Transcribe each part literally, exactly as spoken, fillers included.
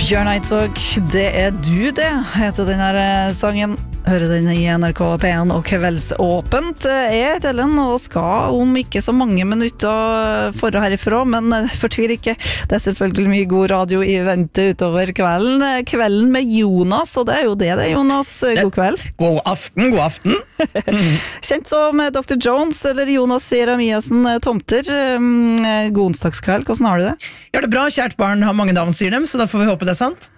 Bjørn Eidsvåg, det er du det, heter den her sangen. Hører den i N R K P en og Kveldsåpent. Jeg heter Ellen og skal om ikke så mange minutter forrige herifra, men fortvil ikke. Det er selvfølgelig mye god radio i vente utover kvelden. Kvelden med Jonas, og det er jo det det, Jonas. God kveld. God aften, god aften. Kjent som doktor Jones eller Jonas Jeremiassen Tomter. God onsdagskveld, hvordan har du det? Ja, det er bra, kjært barn har mange navn, sier dem, så da får vi håpe det er sant.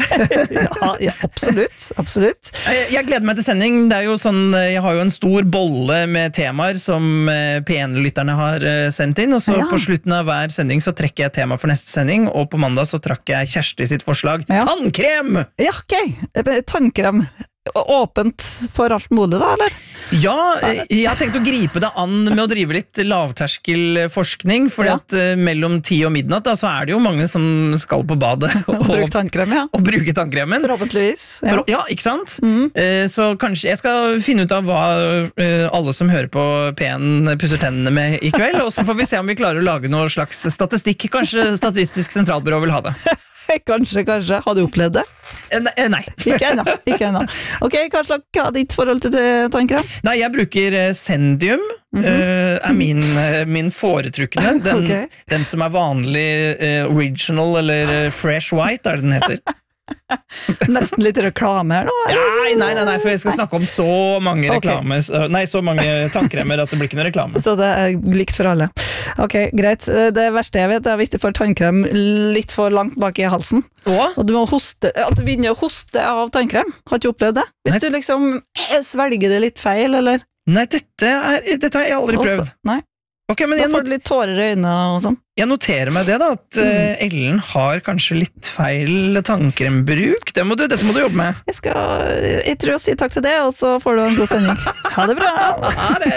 ja, ja, absolutt, absolutt. Jeg, jeg gleder meg til sending. Det er jo sånn, jeg har jo en stor bolle med temaer som P en-lytterne har sendt inn, og så ja. På slutten av hver sending så trekker jeg tema for neste sending, og på mandag så trakk jeg Kjersti sitt forslag. Ja. Tannkrem! Ja, ok. Tannkrem. Åpent for alt mulig da, eller? Ja, jeg har tenkt å gripe det an med å drive litt lavterskelforskning, fordi ja. At uh, mellom ti og midnatt da, så er det jo mange som skal på badet og, og bruke tannkrem, ja. Og bruke tannkremen. Forhåpentligvis. Ja, for, ja ikke sant? Mm. Uh, så kanskje jeg skal finne ut av hva uh, alle som hører på P en pusser tennene med i kveld, og så får vi se om vi klarer å lage noe slags statistikk. Kanskje Statistisk sentralbyrå vil ha det. Kanskje, kanskje. Har du opplevd det? Nei. nei. Ikke ennå, ikke ennå. Ok, hva slags hva er ditt forhold til tannkrem? Nei, jeg bruker Sendium, mm-hmm. uh, er min, uh, min foretrukne. Den, okay. den som er vanlig uh, original, eller uh, fresh white, er det den heter. Nesten litt reklame her nå? Nei, nei, nei, nei, for jeg skal snakke om så mange reklamer okay. Nei, så mange tannkremer at det blir ikke noe reklame. Så det er likt for alle. Ok, greit. Det verste jeg vet er hvis du får tannkrem litt for langt bak i halsen. Åh? Og du må hoste, at du begynner å hoste av tannkrem. Har du opplevd det? Hvis nei. Du liksom svelger det litt feil, eller? Nei, dette, er, dette har jeg aldri prøvd. Også, nei. Okay, men da jeg får du litt tårer i øynene og sånn. Jeg noterer meg det da, at mm. uh, Ellen har kanskje litt feil tannkrembruk. Det må du, dette må du jobbe med. Jeg skal, jeg tror jeg sier takk til det, og så får du en god sending. Ha det bra! Ha det!